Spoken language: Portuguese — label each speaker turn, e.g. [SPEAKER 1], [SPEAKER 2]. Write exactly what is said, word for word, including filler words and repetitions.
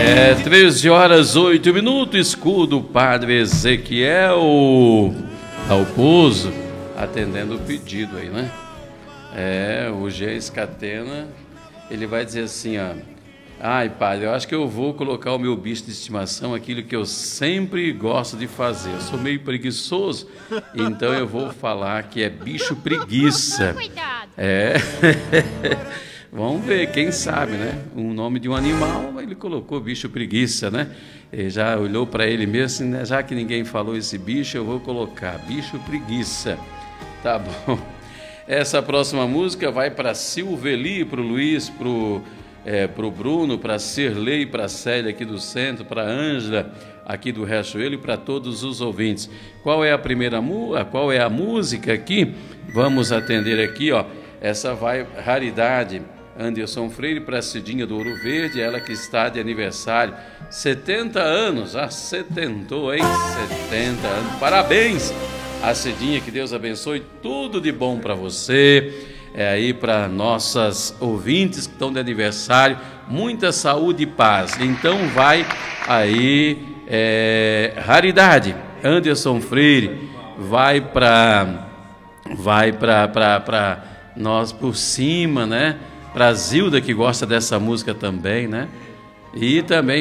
[SPEAKER 1] É treze horas, oito minutos, escudo Padre Ezequiel Dalpozo, atendendo o pedido aí, né? É, o G. Escatena, ele vai dizer assim, ó: ai, padre, eu acho que eu vou colocar o meu bicho de estimação, aquilo que eu sempre gosto de fazer. Eu sou meio preguiçoso, então eu vou falar que é bicho preguiça.
[SPEAKER 2] Cuidado.
[SPEAKER 1] É. Vamos ver, quem sabe, né? Um nome de um animal, ele colocou bicho preguiça, né? Ele já olhou para ele mesmo assim, né? Já que ninguém falou esse bicho, eu vou colocar bicho preguiça. Tá bom. Essa próxima música vai para Silveli, para o Luiz, para o é, pro Bruno, para a Cirlei, para a Célia aqui do centro, para a Ângela aqui do Riachuelo e para todos os ouvintes. Qual é a primeira música? Qual é a música aqui? Vamos atender aqui, ó. Essa vai, Raridade, Anderson Freire, para a Cidinha do Ouro Verde, ela que está de aniversário, setenta anos, ah, setentou, hein? setenta anos, parabéns a Cidinha, que Deus abençoe, tudo de bom para você, é aí para nossas ouvintes que estão de aniversário, muita saúde e paz. Então vai aí, é, Raridade, Anderson Freire, vai para, vai para, para, para nós por cima, né? Pra Zilda, que gosta dessa música também, né? E também